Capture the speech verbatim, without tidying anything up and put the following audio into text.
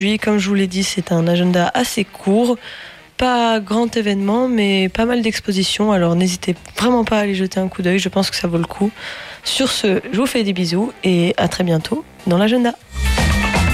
Comme je vous l'ai dit, c'est un agenda assez court. Pas grand événement, mais pas mal d'expositions. Alors n'hésitez vraiment pas à aller jeter un coup d'œil. Je pense que ça vaut le coup. Sur ce, je vous fais des bisous et à très bientôt dans l'agenda.